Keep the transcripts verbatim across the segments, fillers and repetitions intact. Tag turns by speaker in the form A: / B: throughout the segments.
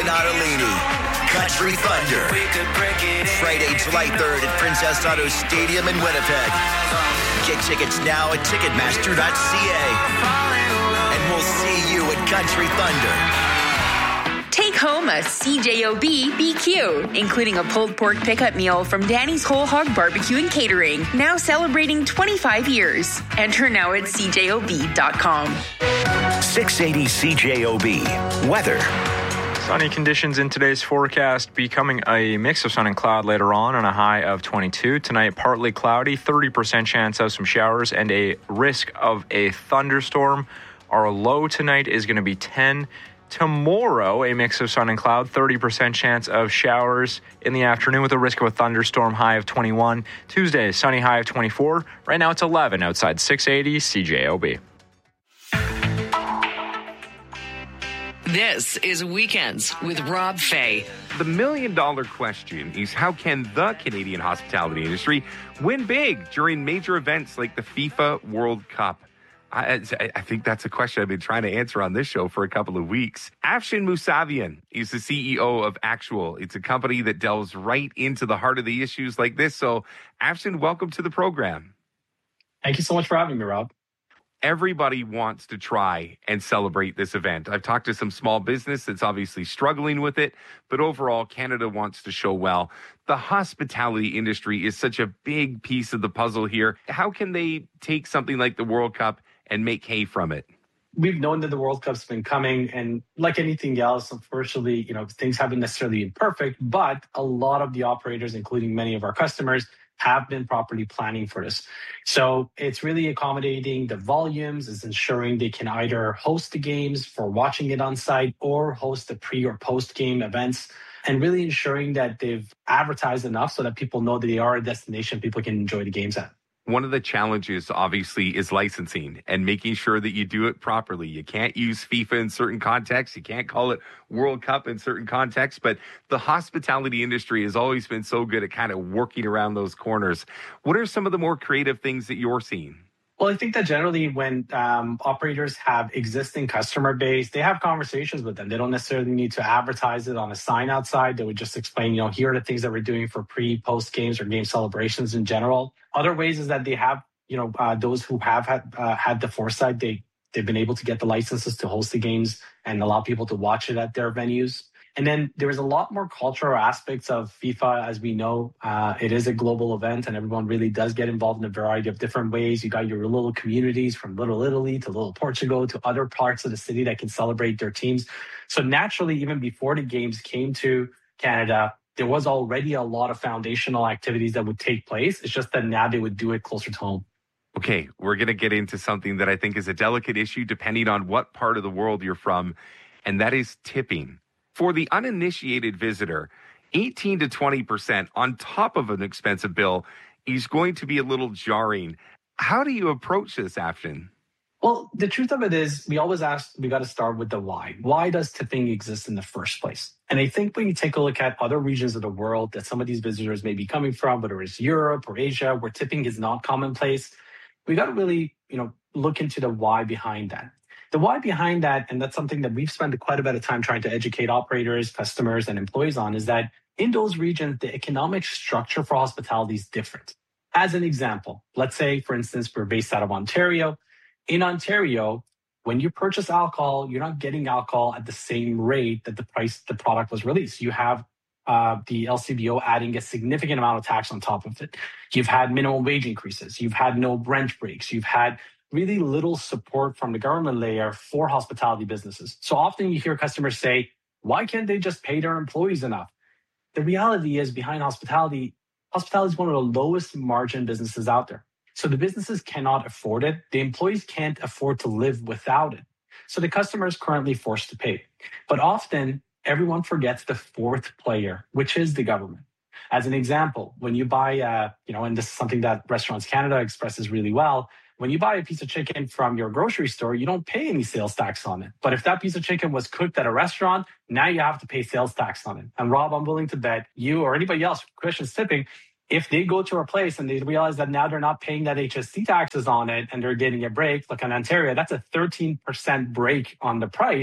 A: Ottolini. Country Thunder. Friday, July third at Princess Auto Stadium in Winnipeg. Get tickets now at ticketmaster dot c a. And we'll see you at Country Thunder.
B: Take home a C J O B B Q, including a pulled pork pickup meal from Danny's Whole Hog Barbecue and Catering, now celebrating twenty-five years. Enter now at c j o b dot com.
A: six eighty C J O B. Weather.
C: Sunny conditions in today's forecast, becoming a mix of sun and cloud later on and a high of twenty-two. Tonight, partly cloudy, thirty percent chance of some showers and a risk of a thunderstorm. Our low tonight is going to be ten. Tomorrow, a mix of sun and cloud, thirty percent chance of showers in the afternoon with a risk of a thunderstorm, high of twenty-one. Tuesday, sunny, high of twenty-four. Right now, it's eleven outside six eighty C J O B.
D: This is Weekends with Rob Fay.
E: The million-dollar question is, how can the Canadian hospitality industry win big during major events like the FIFA World Cup? I, I think that's a question I've been trying to answer on this show for a couple of weeks. Afshin Mousavian is the C E O of Actual. It's a company that delves right into the heart of the issues like this. So, Afshin, welcome to the program.
F: Thank you so much for having me, Rob.
E: Everybody wants to try and celebrate this event. I've talked to some small business that's obviously struggling with it, but overall, Canada wants to show well. The hospitality industry is such a big piece of the puzzle here. How can they take something like the World Cup and make hay from it?
F: We've known that the World Cup's been coming, and like anything else, unfortunately, you know, things haven't necessarily been perfect, but a lot of the operators, including many of our customers, have been properly planning for this. So it's really accommodating the volumes, is ensuring they can either host the games for watching it on site or host the pre or post game events, and really ensuring that they've advertised enough so that people know that they are a destination people can enjoy the games at.
E: One of the challenges, obviously, is licensing and making sure that you do it properly. You can't use FIFA in certain contexts. You can't call it World Cup in certain contexts. But the hospitality industry has always been so good at kind of working around those corners. What are some of the more creative things that you're seeing?
F: Well, I think that generally when um, operators have existing customer base, they have conversations with them. They don't necessarily need to advertise it on a sign outside. They would just explain, you know, here are the things that we're doing for pre, post games or game celebrations in general. Other ways is that they have, you know, uh, those who have had uh, had the foresight, they, they've been able to get the licenses to host the games and allow people to watch it at their venues. And then there's a lot more cultural aspects of FIFA. As we know, uh, it is a global event and everyone really does get involved in a variety of different ways. You got your little communities from Little Italy to Little Portugal to other parts of the city that can celebrate their teams. So naturally, even before the games came to Canada, there was already a lot of foundational activities that would take place. It's just that now they would do it closer to home.
E: Okay, we're going to get into something that I think is a delicate issue depending on what part of the world you're from, and that is tipping. For the uninitiated visitor, eighteen to twenty percent on top of an expensive bill is going to be a little jarring. How do you approach this, Afshin?
F: Well, the truth of it is we always ask, we got to start with the why. Why does tipping exist in the first place? And I think when you take a look at other regions of the world that some of these visitors may be coming from, whether it's Europe or Asia, where tipping is not commonplace, we got to really, you know, look into the why behind that. The why behind that, and that's something that we've spent quite a bit of time trying to educate operators, customers, and employees on, is that in those regions, the economic structure for hospitality is different. As an example, let's say, for instance, we're based out of Ontario. In Ontario, when you purchase alcohol, you're not getting alcohol at the same rate that the price the product was released. You have uh, the L C B O adding a significant amount of tax on top of it. You've had minimum wage increases. You've had no rent breaks. You've had really little support from the government layer for hospitality businesses. So often you hear customers say, why can't they just pay their employees enough? The reality is behind hospitality, hospitality is one of the lowest margin businesses out there. So the businesses cannot afford it. The employees can't afford to live without it. So the customer is currently forced to pay. But often everyone forgets the fourth player, which is the government. As an example, when you buy, uh, you know, and this is something that Restaurants Canada expresses really well, when you buy a piece of chicken from your grocery store, you don't pay any sales tax on it. But if that piece of chicken was cooked at a restaurant, now you have to pay sales tax on it. And Rob, I'm willing to bet you or anybody else, Christian's tipping, if they go to a place and they realize that now they're not paying that H S T taxes on it and they're getting a break, like in Ontario, that's a thirteen percent break on the price.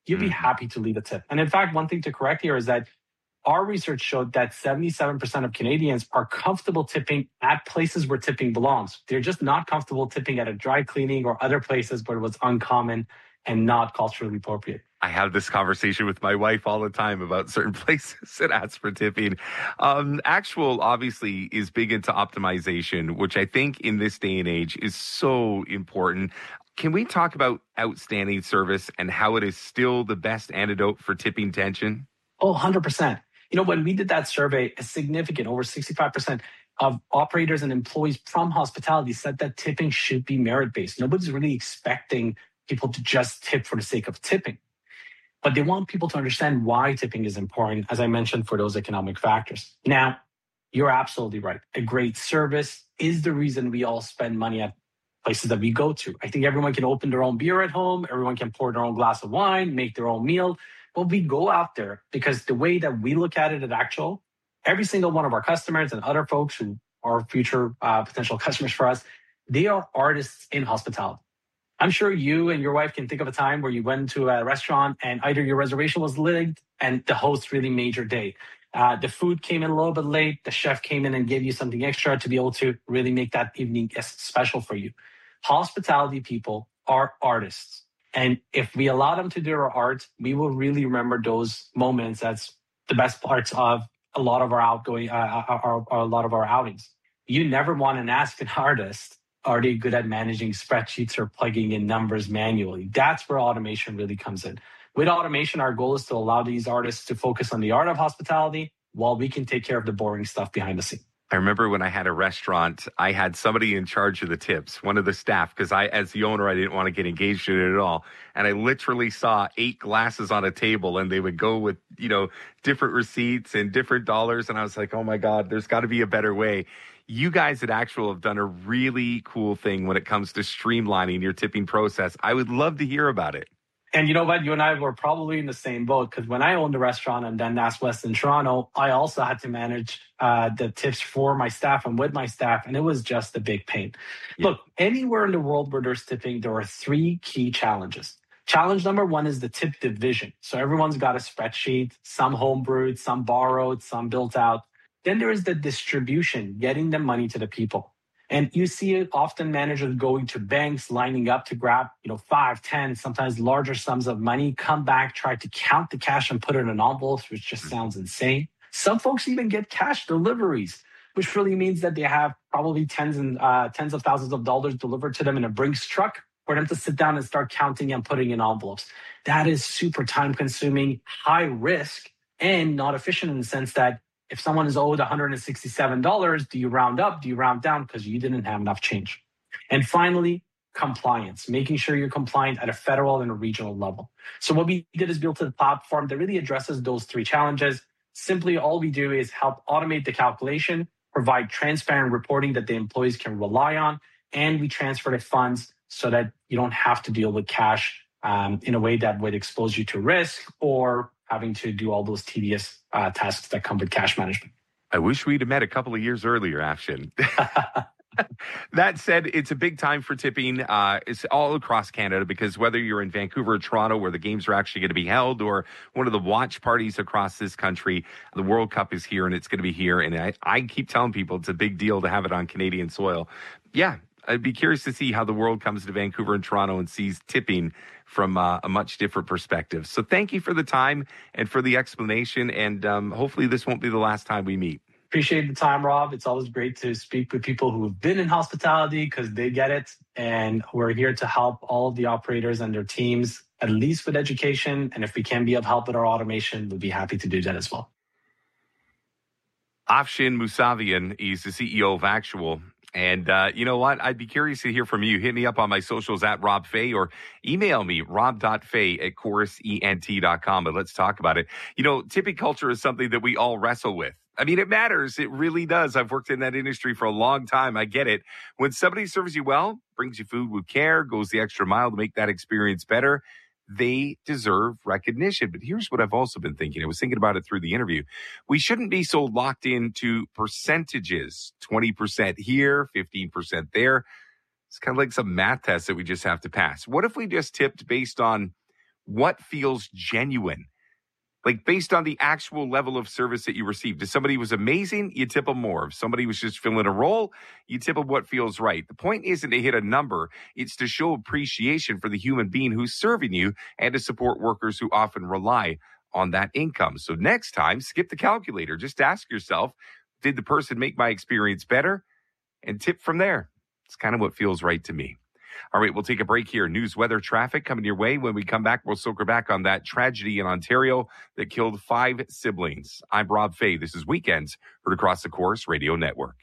F: you'd be
E: Mm.
F: happy to leave a tip. And in fact, one thing to correct here is that our research showed that seventy-seven percent of Canadians are comfortable tipping at places where tipping belongs. They're just not comfortable tipping at a dry cleaning or other places where it was uncommon and not culturally appropriate.
E: I have this conversation with my wife all the time about certain places that ask for tipping. Um, Actual, obviously, is big into optimization, which I think in this day and age is so important. Can we talk about outstanding service and how it is still the best antidote for tipping tension?
F: Oh, one hundred percent. You know, when we did that survey, a significant, over sixty-five percent of operators and employees from hospitality said that tipping should be merit-based. Nobody's really expecting people to just tip for the sake of tipping. But they want people to understand why tipping is important, as I mentioned, for those economic factors. Now, you're absolutely right. A great service is the reason we all spend money at places that we go to. I think everyone can open their own beer at home. Everyone can pour their own glass of wine, make their own meal. But we go out there because the way that we look at it at Actual, every single one of our customers and other folks who are future uh, potential customers for us, they are artists in hospitality. I'm sure you and your wife can think of a time where you went to a restaurant and either your reservation was late and the host really made your day. Uh, the food came in a little bit late. The chef came in and gave you something extra to be able to really make that evening special for you. Hospitality people are artists. And if we allow them to do their art, we will really remember those moments as the best parts of a lot of our outgoing, uh, our, our, a lot of our outings. You never want to ask an artist, are they good at managing spreadsheets or plugging in numbers manually? That's where automation really comes in. With automation, our goal is to allow these artists to focus on the art of hospitality while we can take care of the boring stuff behind the scenes.
E: I remember when I had a restaurant, I had somebody in charge of the tips, one of the staff, because I, as the owner, I didn't want to get engaged in it at all. And I literally saw eight glasses on a table and they would go with, you know, different receipts and different dollars. And I was like, oh my God, there's got to be a better way. You guys at Actual have done a really cool thing when it comes to streamlining your tipping process. I would love to hear about it.
F: And you know what? You and I were probably in the same boat because when I owned a restaurant and then Nass West in Toronto, I also had to manage uh, the tips for my staff and with my staff. And it was just a big pain. Yeah. Look, anywhere in the world where there's tipping, there are three key challenges. Challenge number one is the tip division. So everyone's got a spreadsheet, some homebrewed, some borrowed, some built out. Then there is the distribution, getting the money to the people. And you see it often managers going to banks, lining up to grab, you know, five, ten, sometimes larger sums of money, come back, try to count the cash and put it in envelopes, which just sounds insane. Some folks even get cash deliveries, which really means that they have probably tens and uh, tens of thousands of dollars delivered to them in a Brinks truck for them to sit down and start counting and putting in envelopes. That is super time consuming, high risk, and not efficient in the sense that if someone is owed one hundred sixty-seven dollars, do you round up? Do you round down? Because you didn't have enough change. And finally, compliance, making sure you're compliant at a federal and a regional level. So what we did is build a platform that really addresses those three challenges. Simply, all we do is help automate the calculation, provide transparent reporting that the employees can rely on, and we transfer the funds so that you don't have to deal with cash um, in a way that would expose you to risk or having to do all those tedious uh, tasks that come with cash management.
E: I wish we'd have met a couple of years earlier, Afshin. That said, it's a big time for tipping. Uh, it's all across Canada because whether you're in Vancouver or Toronto where the games are actually going to be held or one of the watch parties across this country, the World Cup is here and it's going to be here. And I, I keep telling people it's a big deal to have it on Canadian soil. Yeah, I'd be curious to see how the world comes to Vancouver and Toronto and sees tipping from uh, a much different perspective. So thank you for the time and for the explanation. And um, hopefully this won't be the last time we meet.
F: Appreciate the time, Rob. It's always great to speak with people who have been in hospitality because they get it. And we're here to help all of the operators and their teams, at least with education. And if we can be of help with our automation, we'll be happy to do that as well.
E: Afshin Mousavian, he's the C E O of Actual. And uh, you know what? I'd be curious to hear from you. Hit me up on my socials at Rob Fay or email me, rob.fay at chorus ent dot com. But let's talk about it. You know, tipping culture is something that we all wrestle with. I mean, it matters. It really does. I've worked in that industry for a long time. I get it. When somebody serves you well, brings you food with care, goes the extra mile to make that experience better, they deserve recognition. But here's what I've also been thinking. I was thinking about it through the interview. We shouldn't be so locked into percentages, twenty percent here, fifteen percent there. It's kind of like some math test that we just have to pass. What if we just tipped based on what feels genuine. Like based on the actual level of service that you received. If somebody was amazing, you tip them more. If somebody was just filling a role, you tip them what feels right. The point isn't to hit a number. It's to show appreciation for the human being who's serving you and to support workers who often rely on that income. So next time, skip the calculator. Just ask yourself, did the person make my experience better? And tip from there. It's kind of what feels right to me. All right, we'll take a break here. News, weather, traffic coming your way. When we come back, we'll circle back on that tragedy in Ontario that killed five siblings. I'm Rob Fay. This is Weekends, heard across the Corus Radio Network.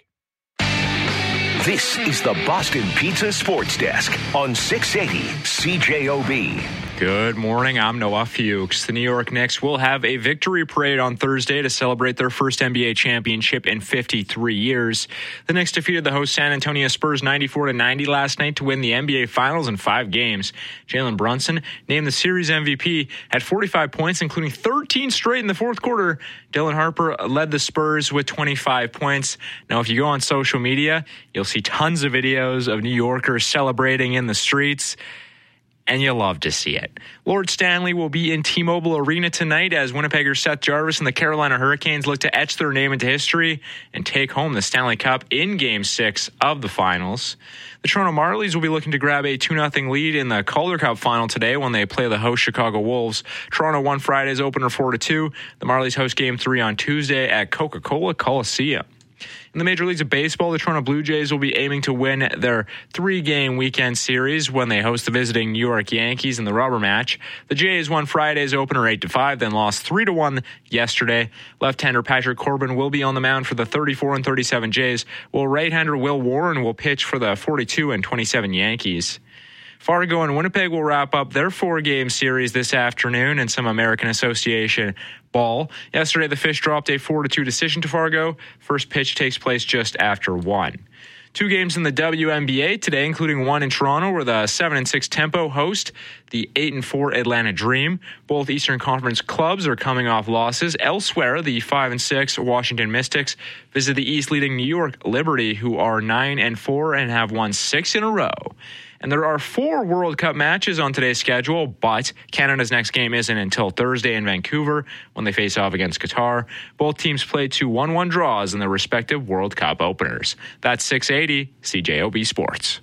G: This is the Boston Pizza Sports Desk on six eighty C J O B.
C: Good morning. I'm Noah Fuchs. The New York Knicks will have a victory parade on Thursday to celebrate their first N B A championship in fifty-three years. The Knicks defeated the host San Antonio Spurs ninety-four to ninety last night to win the N B A Finals in five games. Jalen Brunson, named the series M V P, had forty-five points, including thirteen straight in the fourth quarter. Dylan Harper led the Spurs with twenty-five points. Now, if you go on social media, you'll see tons of videos of New Yorkers celebrating in the streets. And you love to see it. Lord Stanley will be in T-Mobile Arena tonight as Winnipegger Seth Jarvis and the Carolina Hurricanes look to etch their name into history and take home the Stanley Cup in Game six of the Finals. The Toronto Marlies will be looking to grab a two nothing lead in the Calder Cup final today when they play the host Chicago Wolves. Toronto won Friday's opener four to two. The Marlies host Game three on Tuesday at Coca-Cola Coliseum. In the Major Leagues of Baseball, the Toronto Blue Jays will be aiming to win their three-game weekend series when they host the visiting New York Yankees in the rubber match. The Jays won Friday's opener eight to five, then lost three to one yesterday. Left-hander Patrick Corbin will be on the mound for the thirty-four and thirty-seven Jays, while right-hander Will Warren will pitch for the forty-two and twenty-seven Yankees. Fargo and Winnipeg will wrap up their four-game series this afternoon in some American Association ball. Yesterday, the Fish dropped a four to two decision to Fargo. First pitch takes place just after one. Two games in the W N B A today, including one in Toronto, where the seven and six Tempo host the eight and four Atlanta Dream. Both Eastern Conference clubs are coming off losses. Elsewhere, the five and six Washington Mystics visit the East-leading New York Liberty, who are nine and four and have won six in a row. And there are four World Cup matches on today's schedule, but Canada's next game isn't until Thursday in Vancouver when they face off against Qatar. Both teams played two one one draws in their respective World Cup openers. That's six eighty C J O B Sports.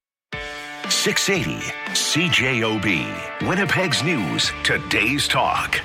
G: six eighty C J O B. Winnipeg's News, today's talk.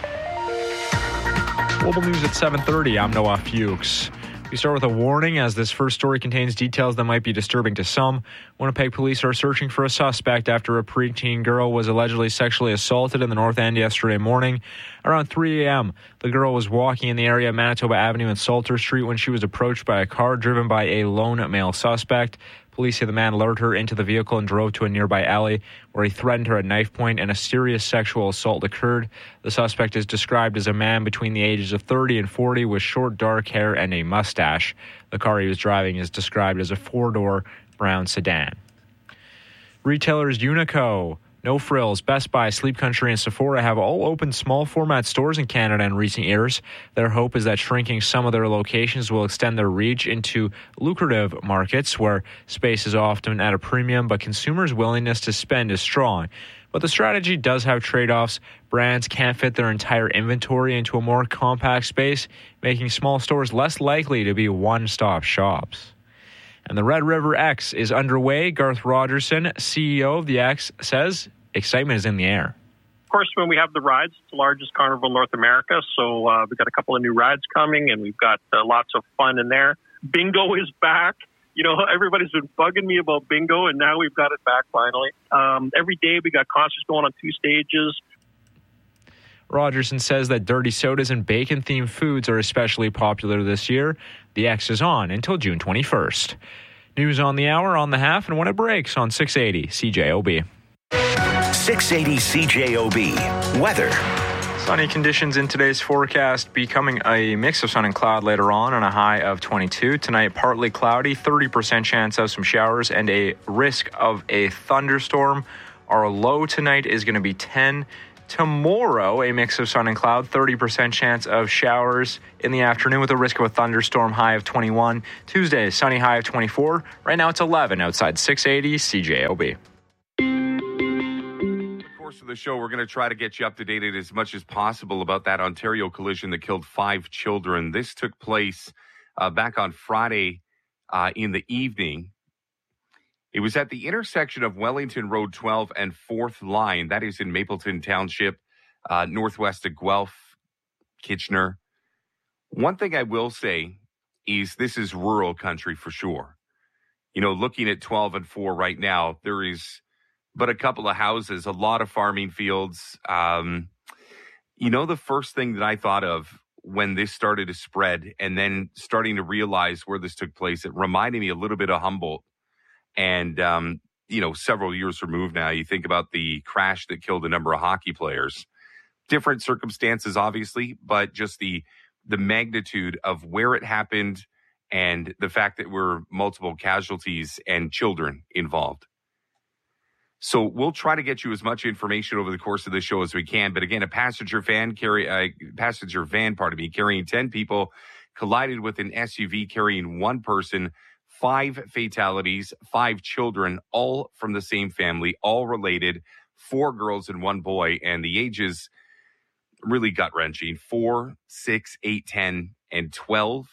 C: Global News at seven thirty. I'm Noah Fuchs. We start with a warning, as this first story contains details that might be disturbing to some. Winnipeg police are searching for a suspect after a preteen girl was allegedly sexually assaulted in the North End yesterday morning. Around three a.m., the girl was walking in the area of Manitoba Avenue and Salter Street when she was approached by a car driven by a lone male suspect. Police say the man lured her into the vehicle and drove to a nearby alley where he threatened her at knife point and a serious sexual assault occurred. The suspect is described as a man between the ages of thirty and forty with short dark hair and a mustache. The car he was driving is described as a four-door brown sedan. Retailers Uniqlo, No Frills, Best Buy, Sleep Country, and Sephora have all opened small format stores in Canada in recent years. Their hope is that shrinking some of their locations will extend their reach into lucrative markets where space is often at a premium, but consumers' willingness to spend is strong. But the strategy does have trade-offs. Brands can't fit their entire inventory into a more compact space, making small stores less likely to be one-stop shops. And the Red River X is underway. Garth Rogerson, C E O of the X, says excitement is in the air.
H: Of course, when we have the rides, it's the largest carnival in North America. So uh, we've got a couple of new rides coming, and we've got uh, lots of fun in there. Bingo is back. You know, everybody's been bugging me about bingo, and now we've got it back finally. Um, every day we got concerts going on two stages.
C: Rogerson says that dirty sodas and bacon-themed foods are especially popular this year. The X is on until June twenty-first. News on the hour, on the half, and when it breaks on six eighty C J O B.
G: six eighty C J O B. Weather.
C: Sunny conditions in today's forecast, becoming a mix of sun and cloud later on, on a high of twenty-two. Tonight, partly cloudy, thirty percent chance of some showers, and a risk of a thunderstorm. Our low tonight is going to be ten. Tomorrow, a mix of sun and cloud, thirty percent chance of showers in the afternoon with a risk of a thunderstorm, high of twenty-one. Tuesday, sunny, high of twenty-four. Right now, it's eleven outside six eighty C J O B.
E: course of the show, we're going to try to get you up to date as much as possible about that Ontario collision that killed five children. This took place uh, back on Friday uh, in the evening. It was at the intersection of Wellington Road twelve and fourth Line. That is in Mapleton Township, uh, northwest of Guelph, Kitchener. One thing I will say is this is rural country for sure. You know, looking at twelve and four right now, there is but a couple of houses, a lot of farming fields. Um, you know, the first thing that I thought of when this started to spread and then starting to realize where this took place, it reminded me a little bit of Humboldt. And, um, you know, several years removed now, you think about the crash that killed a number of hockey players. Different circumstances, obviously, but just the the magnitude of where it happened and the fact that we're multiple casualties and children involved. So we'll try to get you as much information over the course of the show as we can. But again, a passenger van carry uh, passenger van, pardon me, carrying ten people collided with an S U V carrying one person. Five fatalities, five children, all from the same family, all related. Four girls and one boy, and the ages really gut wrenching: four, six, eight, ten, and twelve.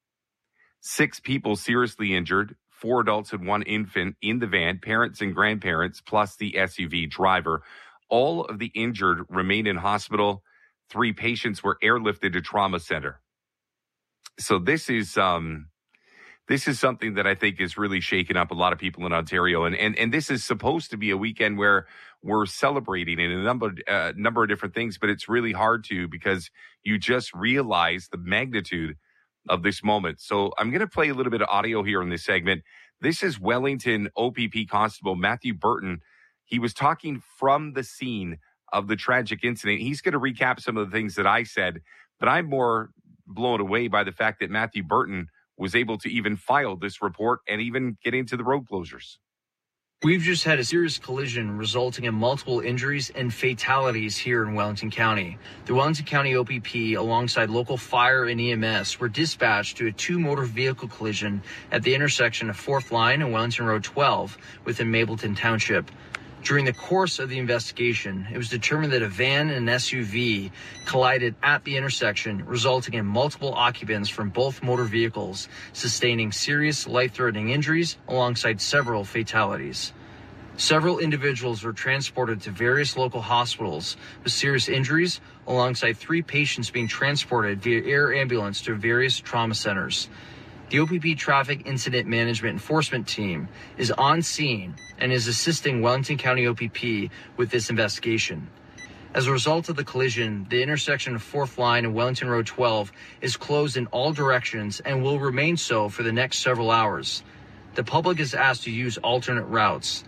E: Six people seriously injured. Four adults and one infant in the van, parents and grandparents, plus the S U V driver. All of the injured remain in hospital. Three patients were airlifted to trauma center. So this is um, this is something that I think is really shaking up a lot of people in Ontario. And and, and this is supposed to be a weekend where we're celebrating in a number, uh, number of different things, but it's really hard to because you just realize the magnitude of this moment. So I'm going to play a little bit of audio here in this segment. This is Wellington O P P Constable Matthew Burton. He was talking from the scene of the tragic incident. He's going to recap some of the things that I said, but I'm more blown away by the fact that Matthew Burton was able to even file this report and even get into the road closures.
I: We've just had a serious collision resulting in multiple injuries and fatalities here in Wellington County. The Wellington County O P P, alongside local fire and E M S, were dispatched to a two-motor vehicle collision at the intersection of fourth Line and Wellington Road twelve within Mapleton Township. During the course of the investigation, it was determined that a van and an S U V collided at the intersection, resulting in multiple occupants from both motor vehicles sustaining serious life-threatening injuries alongside several fatalities. Several individuals were transported to various local hospitals with serious injuries, alongside three patients being transported via air ambulance to various trauma centers. The O P P Traffic Incident Management Enforcement Team is on scene and is assisting Wellington County O P P with this investigation. As a result of the collision, the intersection of fourth Line and Wellington Road twelve is closed in all directions and will remain so for the next several hours. The public is asked to use alternate routes.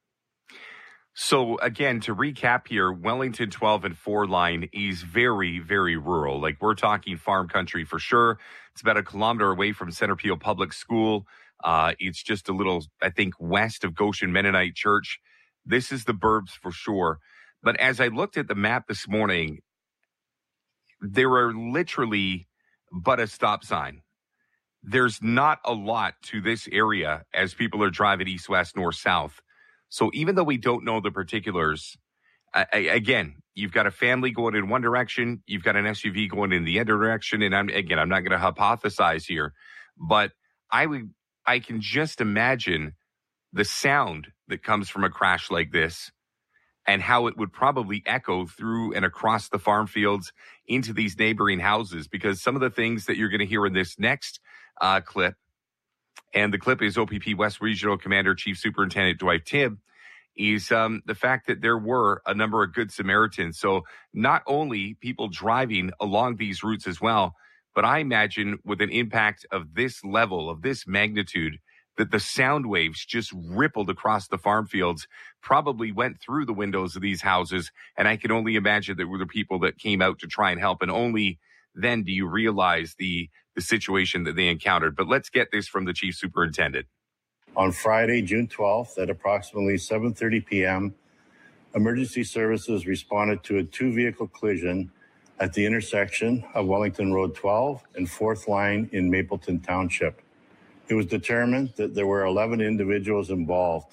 E: So again, to recap here, Wellington twelve and four Line is very, very rural. Like, we're talking farm country for sure. It's about a kilometer away from Center Peel Public School. Uh, it's just a little, I think, west of Goshen Mennonite Church. This is the burbs for sure. But as I looked at the map this morning, there are literally but a stop sign. There's not a lot to this area as people are driving east, west, north, south. So even though we don't know the particulars, I, I, again, you've got a family going in one direction, you've got an S U V going in the other direction, and I'm again, I'm not going to hypothesize here, but I would, I can just imagine the sound that comes from a crash like this and how it would probably echo through and across the farm fields into these neighboring houses, because some of the things that you're going to hear in this next uh, clip, and the clip is O P P West Regional Commander Chief Superintendent Dwight Tibb, is um, the fact that there were a number of good Samaritans. So not only people driving along these routes as well, but I imagine with an impact of this level, of this magnitude, that the sound waves just rippled across the farm fields, probably went through the windows of these houses. And I can only imagine that were the people that came out to try and help. And only then do you realize the, the situation that they encountered. But let's get this from the Chief Superintendent.
J: On Friday, June twelfth, at approximately seven thirty p.m., emergency services responded to a two-vehicle collision at the intersection of Wellington Road twelve and fourth Line in Mapleton Township. It was determined that there were eleven individuals involved.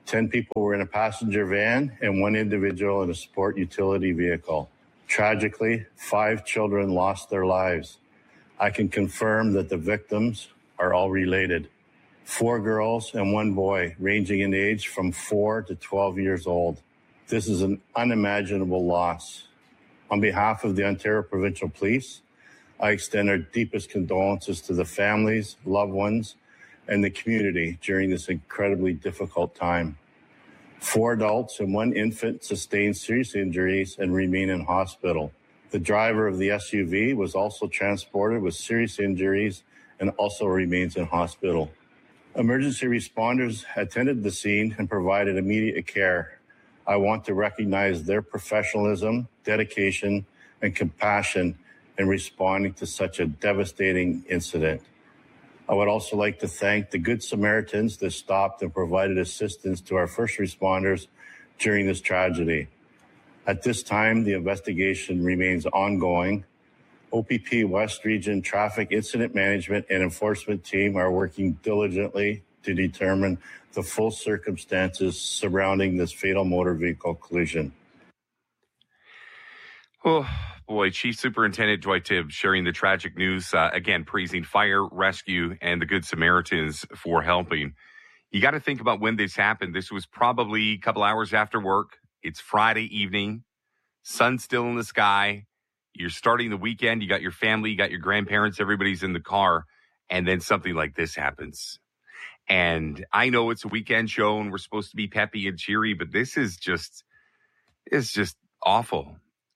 J: ten people were in a passenger van and one individual in a sport utility vehicle. Tragically, five children lost their lives. I can confirm that the victims are all related. Four girls and one boy, ranging in age from four to twelve years old. This is an unimaginable loss. On behalf of the Ontario Provincial Police, I extend our deepest condolences to the families, loved ones, and the community during this incredibly difficult time. Four adults and one infant sustained serious injuries and remain in hospital. The driver of the S U V was also transported with serious injuries and also remains in hospital. Emergency responders attended the scene and provided immediate care. I want to recognize their professionalism, dedication, and compassion in responding to such a devastating incident. I would also like to thank the Good Samaritans that stopped and provided assistance to our first responders during this tragedy. At this time, the investigation remains ongoing. O P P West Region Traffic Incident Management and Enforcement Team are working diligently to determine the full circumstances surrounding this fatal motor vehicle collision.
E: Oh, boy, Chief Superintendent Dwight Tibbs sharing the tragic news, uh, again, praising fire, rescue, and the Good Samaritans for helping. You got to think about when this happened. This was probably a couple hours after work. It's Friday evening. Sun's still in the sky. You're starting the weekend. You got your family, you got your grandparents, everybody's in the car. And then something like this happens. And I know it's a weekend show and we're supposed to be peppy and cheery, but this is just, it's just awful.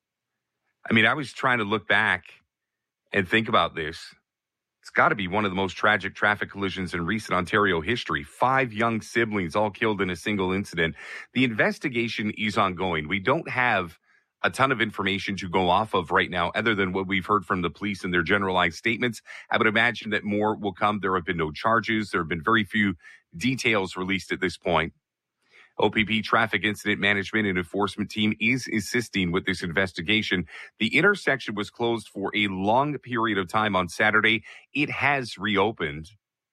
E: I mean, I was trying to look back and think about this. It's got to be one of the most tragic traffic collisions in recent Ontario history. Five young siblings all killed in a single incident. The investigation is ongoing. We don't have a ton of information to go off of right now, other than what we've heard from the police and their generalized statements. I would imagine that more will come. There have been no charges. There have been very few details released at this point. O P P Traffic Incident Management and Enforcement Team is assisting with this investigation. The intersection was closed for a long period of time on Saturday. It has reopened.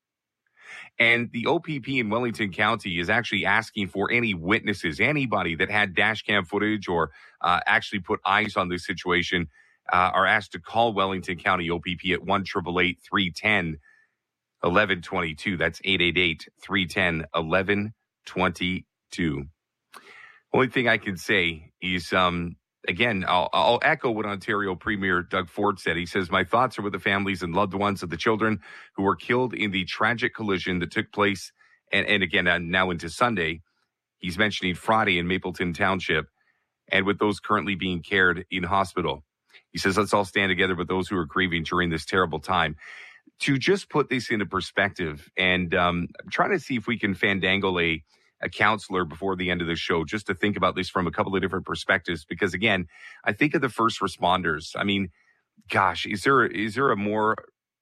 E: And the O P P in Wellington County is actually asking for any witnesses, anybody that had dash cam footage or uh, actually put eyes on this situation, uh, are asked to call Wellington County O P P at one eight eight eight, three one zero, one one two two. That's eight eight eight, three one zero, one one two two. Only thing I can say is, um, again, I'll, I'll echo what Ontario Premier Doug Ford said. He says, my thoughts are with the families and loved ones of the children who were killed in the tragic collision that took place. And, and again, uh, now into Sunday, he's mentioning Friday in Mapleton Township, and with those currently being cared in hospital. He says, let's all stand together with those who are grieving during this terrible time. To just put this into perspective, and um, I'm trying to see if we can fandangle a a counselor before the end of the show, just to think about this from a couple of different perspectives. Because again, I think of the first responders. I mean, gosh, is there, is there a more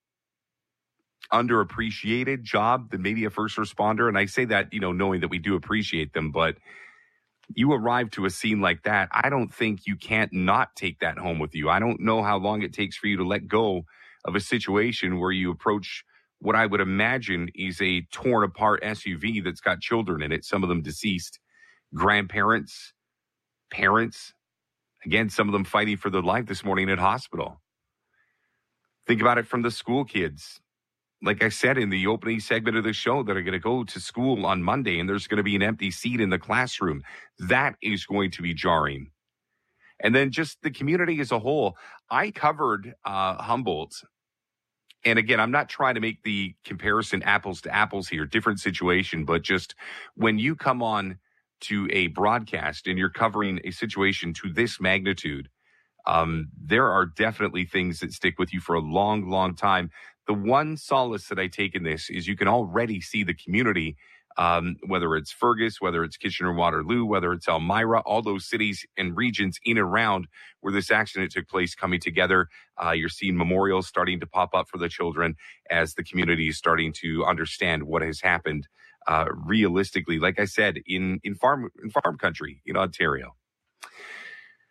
E: underappreciated job than maybe a first responder? And I say that, you know, knowing that we do appreciate them, but you arrive to a scene like that. I don't think you can't not take that home with you. I don't know how long it takes for you to let go of a situation where you approach what I would imagine is a torn apart S U V that's got children in it, some of them deceased, grandparents, parents, again, some of them fighting for their life this morning at hospital. Think about it from the school kids. Like I said in the opening segment of the show, that are going to go to school on Monday and there's going to be an empty seat in the classroom. That is going to be jarring. And then just the community as a whole. I covered uh, Humboldt. And again, I'm not trying to make the comparison apples to apples here, different situation, but just when you come on to a broadcast and you're covering a situation to this magnitude, um, there are definitely things that stick with you for a long, long time. The one solace that I take in this is you can already see the community, um, whether it's Fergus, whether it's Kitchener-Waterloo, whether it's Elmira, all those cities and regions in and around where this accident took place coming together. Uh, you're seeing memorials starting to pop up for the children as the community is starting to understand what has happened uh, realistically, like I said, in, in farm in farm country in Ontario.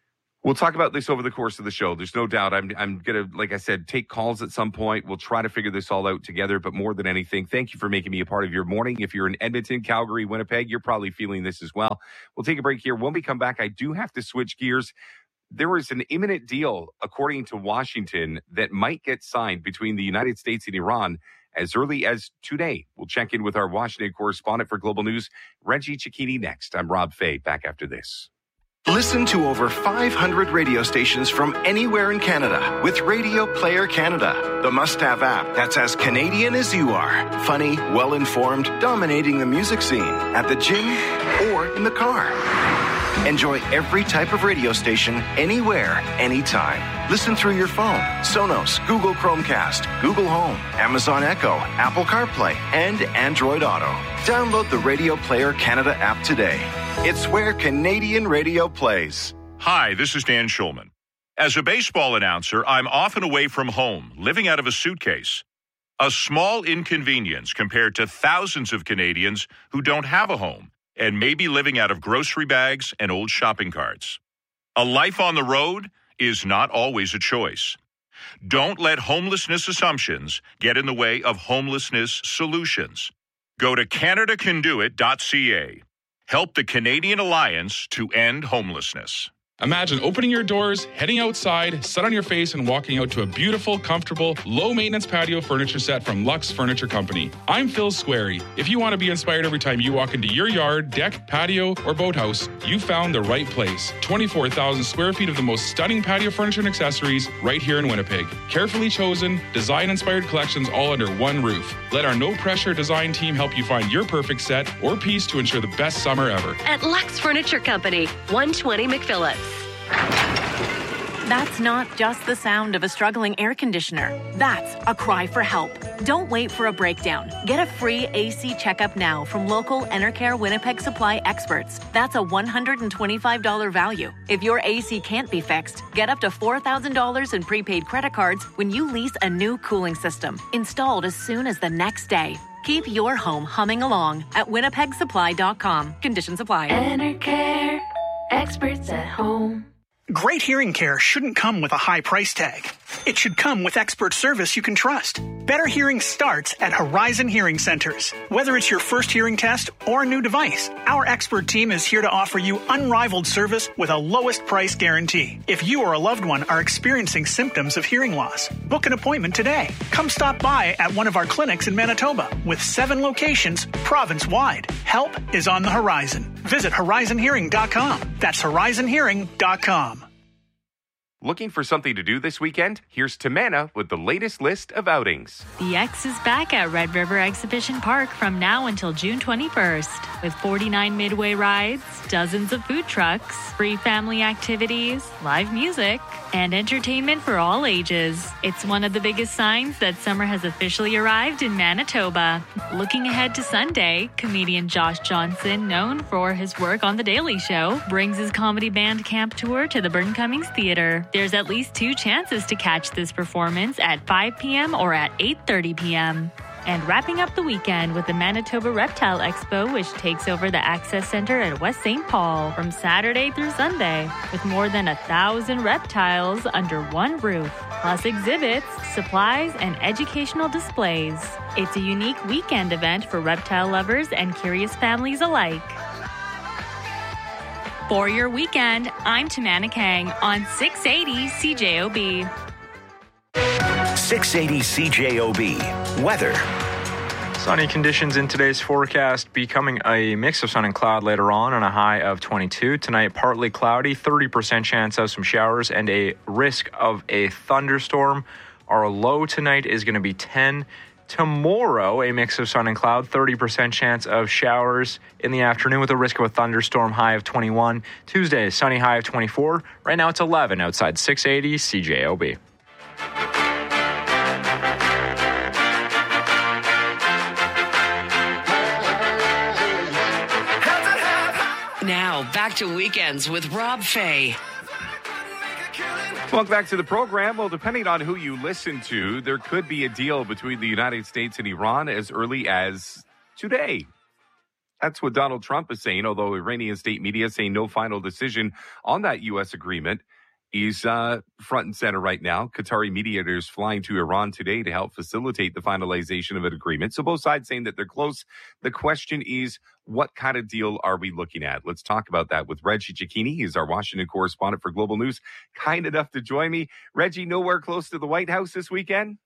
E: We'll talk about this over the course of the show. There's no doubt. I'm I'm going to, like I said, take calls at some point. We'll try to figure this all out together. But more than anything, thank you for making me a part of your morning. If you're in Edmonton, Calgary, Winnipeg, you're probably feeling this as well. We'll take a break here. When we come back, I do have to switch gears. There is an imminent deal, according to Washington, that might get signed between the United States and Iran as early as today. We'll check in with our Washington correspondent for Global News, Reggie Cicchini, next. I'm Rob Fay, back after this.
K: Listen to over five hundred radio stations from anywhere in Canada with Radio Player Canada, the must-have app that's as Canadian as you are. Funny, well-informed, dominating the music scene at the gym or in the car. Enjoy every type of radio station, anywhere, anytime. Listen through your phone, Sonos, Google Chromecast, Google Home, Amazon Echo, Apple CarPlay, and Android Auto. Download the Radio Player Canada app today. It's where Canadian radio plays.
L: Hi, this is Dan Schulman. As a baseball announcer, I'm often away from home, living out of a suitcase. A small inconvenience compared to thousands of Canadians who don't have a home and may be living out of grocery bags and old shopping carts. A life on the road is not always a choice. Don't let homelessness assumptions get in the way of homelessness solutions. Go to Canada Can Do It dot C A. Help the Canadian Alliance to End Homelessness.
M: Imagine opening your doors, heading outside, set on your face, and walking out to a beautiful, comfortable, low-maintenance patio furniture set from Lux Furniture Company. I'm Phil Squarey. If you want to be inspired every time you walk into your yard, deck, patio, or boathouse, you found the right place. twenty-four thousand square feet of the most stunning patio furniture and accessories right here in Winnipeg. Carefully chosen, design-inspired collections all under one roof. Let our no-pressure design team help you find your perfect set or piece to ensure the best summer ever.
N: At Lux Furniture Company, one twenty McPhillips.
O: That's not just the sound of a struggling air conditioner. That's a cry for help. Don't wait for a breakdown. Get a free A C checkup now from local Enercare Winnipeg Supply experts. That's a one hundred twenty-five dollars value. If your A C can't be fixed, get up to four thousand dollars in prepaid credit cards when you lease a new cooling system, installed as soon as the next day. Keep your home humming along at winnipeg supply dot com. Conditions apply.
P: Enercare, experts at home. Great hearing care shouldn't come with a high price tag. It should come with expert service you can trust. Better hearing starts at Horizon Hearing Centers. Whether it's your first hearing test or a new device, our expert team is here to offer you unrivaled service with a lowest price guarantee. If you or a loved one are experiencing symptoms of hearing loss, book an appointment today. Come stop by at one of our clinics in Manitoba with seven locations province-wide. Help is on the horizon. Visit horizon hearing dot com. That's horizon hearing dot com.
E: Looking for something to do this weekend? Here's Tamana with the latest list of outings.
Q: The X is back at Red River Exhibition Park from now until June twenty-first. With forty-nine midway rides, dozens of food trucks, free family activities, live music, and entertainment for all ages. It's one of the biggest signs that summer has officially arrived in Manitoba. Looking ahead to Sunday, comedian Josh Johnson, known for his work on The Daily Show, brings his comedy band camp tour to the Burton Cummings Theatre. There's at least two chances to catch this performance at five p.m. or at eight thirty p.m. And wrapping up the weekend with the Manitoba Reptile Expo, which takes over the Access Center at West Saint Paul from Saturday through Sunday, with more than a thousand reptiles under one roof, plus exhibits, supplies, and educational displays. It's a unique weekend event for reptile lovers and curious families alike. For your weekend, I'm Tamana Kang on six eighty C J O B.
G: six eighty C J O B. Weather.
C: Sunny conditions in today's forecast, becoming a mix of sun and cloud later on and a high of twenty-two. Tonight, partly cloudy, thirty percent chance of some showers and a risk of a thunderstorm. Our low tonight is going to be ten. Tomorrow, a mix of sun and cloud, thirty percent chance of showers in the afternoon with a risk of a thunderstorm, high of twenty-one. Tuesday, sunny, high of twenty-four. Right now, it's eleven outside six eighty C J O B.
D: Now, back to Weekends with Rob Fay.
E: Welcome back to the program. Well, depending on who you listen to, there could be a deal between the United States and Iran as early as today. That's what Donald Trump is saying, although Iranian state media saying no final decision on that U S agreement is uh, front and center right now. Qatari mediators flying to Iran today to help facilitate the finalization of an agreement. So both sides saying that they're close. The question is, what kind of deal are we looking at? Let's talk about that with Reggie Cecchini. He's our Washington correspondent for Global News. Kind enough to join me. Reggie, nowhere close to the White House this weekend?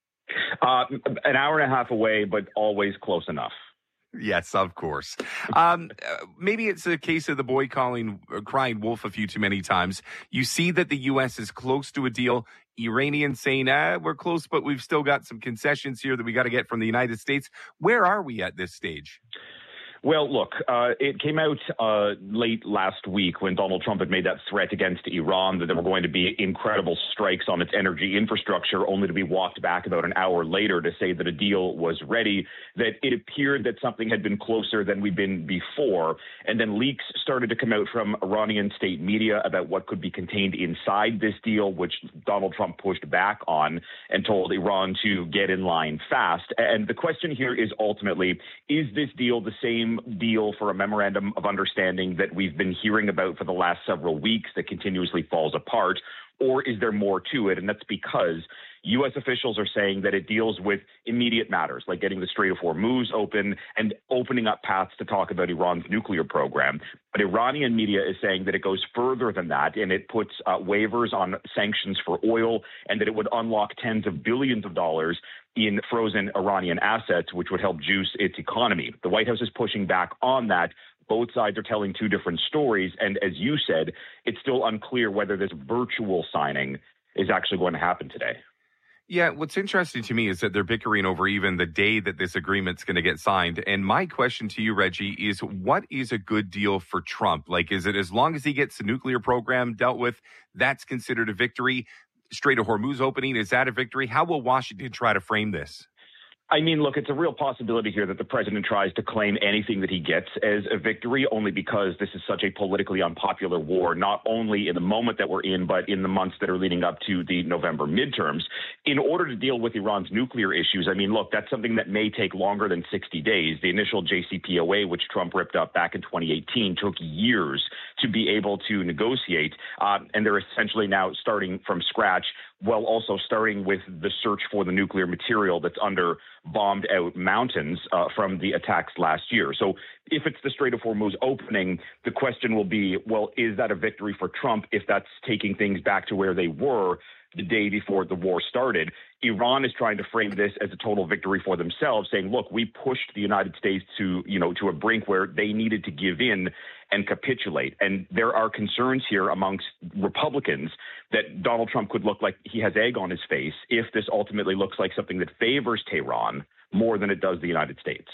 R: Uh, an hour and a half away, but always close enough.
E: Yes, of course. Um, maybe it's a case of the boy calling, uh, crying wolf a few too many times. You see that the U S is close to a deal. Iranians saying, ah, we're close, but we've still got some concessions here that we got to get from the United States. Where are we at this stage?
R: Well, look, uh, it came out uh, late last week when Donald Trump had made that threat against Iran that there were going to be incredible strikes on its energy infrastructure, only to be walked back about an hour later to say that a deal was ready, that it appeared that something had been closer than we'd been before. And then leaks started to come out from Iranian state media about what could be contained inside this deal, which Donald Trump pushed back on and told Iran to get in line fast. And the question here is ultimately, is this deal the same deal for a memorandum of understanding that we've been hearing about for the last several weeks that continuously falls apart, or is there more to it? And that's because U S officials are saying that it deals with immediate matters like getting the Strait of Hormuz open and opening up paths to talk about Iran's nuclear program. But Iranian media is saying that it goes further than that, and it puts uh, waivers on sanctions for oil, and that it would unlock tens of billions of dollars in frozen Iranian assets, which would help juice its economy. The White House is pushing back on that. Both sides are telling two different stories. And as you said, it's still unclear whether this virtual signing is actually going to happen today.
E: Yeah, what's interesting to me is that they're bickering over even the day that this agreement's going to get signed. And my question to you, Reggie, is what is a good deal for Trump? Like, is it as long as he gets the nuclear program dealt with, that's considered a victory? Strait of Hormuz opening, is that a victory? How will Washington try to frame this?
R: I mean, look, it's a real possibility here that the president tries to claim anything that he gets as a victory, only because this is such a politically unpopular war, not only in the moment that we're in, but in the months that are leading up to the November midterms. In order to deal with Iran's nuclear issues, I mean, look, that's something that may take longer than sixty days. The initial J C P O A, which Trump ripped up back in twenty eighteen, took years to be able to negotiate. Uh, and they're essentially now starting from scratch, while also starting with the search for the nuclear material that's under bombed out mountains uh, from the attacks last year. So if it's the Strait of Hormuz opening, the question will be, well, is that a victory for Trump if that's taking things back to where they were the day before the war started? Iran is trying to frame this as a total victory for themselves, saying, look, we pushed the United States to, you know, to a brink where they needed to give in and capitulate. And there are concerns here amongst Republicans that Donald Trump could look like he has egg on his face if this ultimately looks like something that favors Tehran more than it does the United States.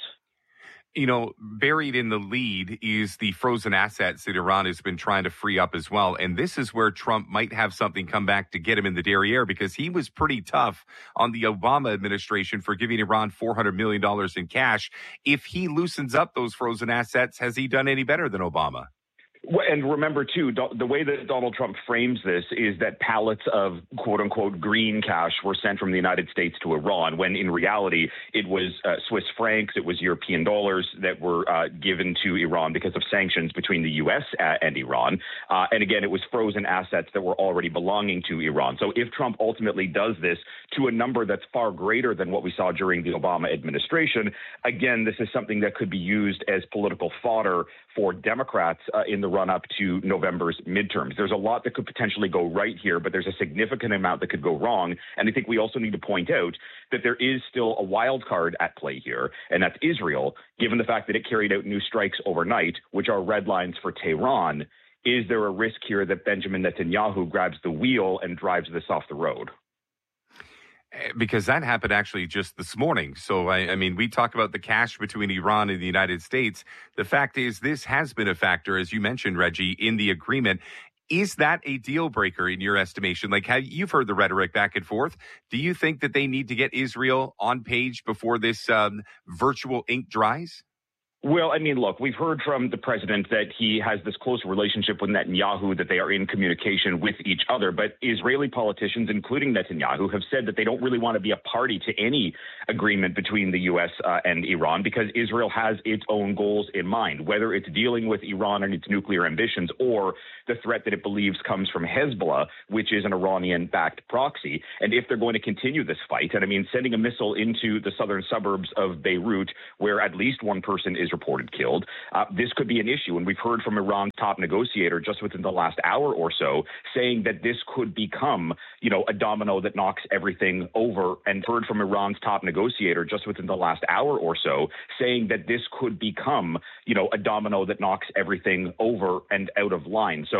E: You know, buried in the lead is the frozen assets that Iran has been trying to free up as well. And this is where Trump might have something come back to get him in the derriere, because he was pretty tough on the Obama administration for giving Iran four hundred million dollars in cash. If he loosens up those frozen assets, has he done any better than Obama?
R: And remember, too, the way that Donald Trump frames this is that pallets of quote unquote green cash were sent from the United States to Iran, when in reality it was uh, Swiss francs, it was European dollars that were uh, given to Iran because of sanctions between the U S and Iran. Uh, and again, it was frozen assets that were already belonging to Iran. So if Trump ultimately does this to a number that's far greater than what we saw during the Obama administration, again, this is something that could be used as political fodder for Democrats uh, in the run-up to November's midterms. There's a lot that could potentially go right here, but there's a significant amount that could go wrong. And I think we also need to point out that there is still a wild card at play here, and that's Israel, given the fact that it carried out new strikes overnight, which are red lines for Tehran. Is there a risk here that Benjamin Netanyahu grabs the wheel and drives this off the road?
E: Because that happened actually just this morning. So, I, I mean, we talk about the cash between Iran and the United States. The fact is, this has been a factor, as you mentioned, Reggie, in the agreement. Is that a deal breaker in your estimation? Like, have, you've heard the rhetoric back and forth. Do you think that they need to get Israel on page before this um, virtual ink dries?
R: Well, I mean, look, we've heard from the president that he has this close relationship with Netanyahu, that they are in communication with each other. But Israeli politicians, including Netanyahu, have said that they don't really want to be a party to any agreement between the U S uh, and Iran because Israel has its own goals in mind, whether it's dealing with Iran and its nuclear ambitions or the threat that it believes comes from Hezbollah, which is an Iranian-backed proxy. And if they're going to continue this fight, and I mean, sending a missile into the southern suburbs of Beirut, where at least one person is reported killed, uh, this could be an issue. And we've heard from Iran's top negotiator just within the last hour or so saying that this could become, you know, a domino that knocks everything over. And heard from Iran's top negotiator just within the last hour or so saying that this could become, you know, a domino that knocks everything over and out of line. So